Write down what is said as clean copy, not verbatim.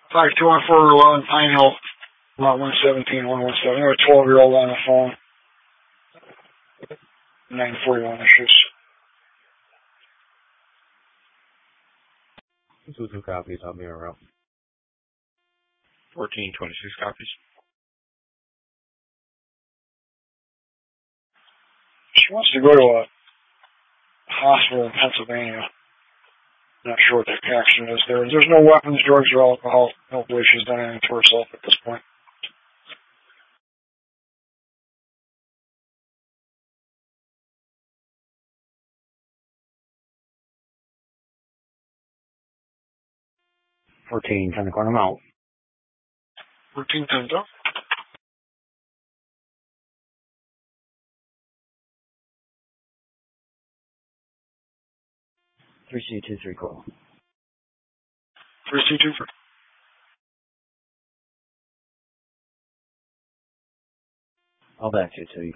521411 Pine Hill, lot 117-117. There was a 12-year-old on the phone. 941 issues. 2 copies, I'll be around. 1426 copies. She wants to go to a hospital in Pennsylvania. Not sure what the connection is there. There's no weapons, drugs, or alcohol. No believe she's done anything to herself at this point. $14, trying to call them out. 1410 up. 3C23 call. 3C23. I'll back you to you.